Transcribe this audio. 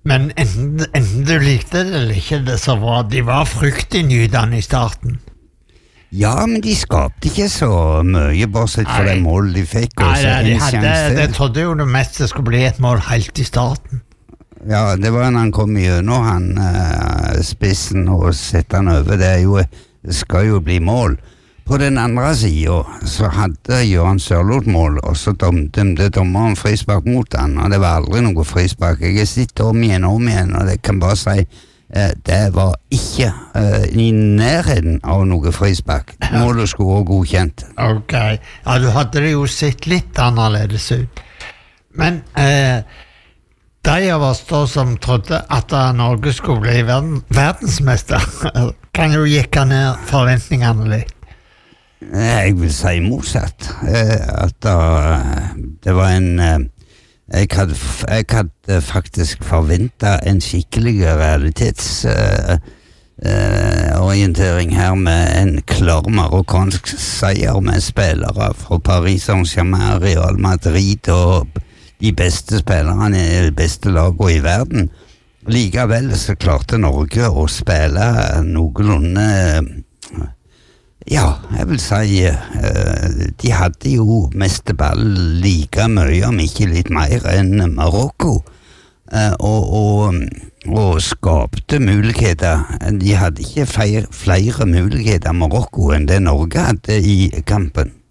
Men enten du likte det eller ikke, så de var fryktinngytende I starten. Ja, men de skapte ikke så mye, bortsett fra det målet de fikk. De trodde jo det meste skulle bli et mål helt I starten. Ja, det var når han kom gjennom spissen og sette han over. Det skal jo bli mål. På den andre siden så hadde Jørgen Sørloth mål, og så dømte dommeren frispark mot han, og det var aldri noe frispark. Jeg sitter om igjen, og det kan bare si det var ikke I nærheten av noe frispark. Målet skulle være godkjent. Ok, ja, du hadde det jo sett litt annerledes ut. Men de av oss da som trodde at Norge skulle bli verdensmester, kan jo gikk ned forventningene litt. Jeg vil si motsatt. At det var jeg hadde faktisk forventet en skikkelig realitetsorientering her med en klar marokkansk seier med spillere fra Paris Saint-Germain, Real Madrid og de beste spillerne I de beste lagene I verden. Likevel så klarte Norge å spille noenlunde ja, jeg vil si de hadde jo mest ball like mye, om ikke litt mer enn Marokko og skapte muligheter. De hadde ikke flere muligheter Marokko enn det Norge hadde I kampen.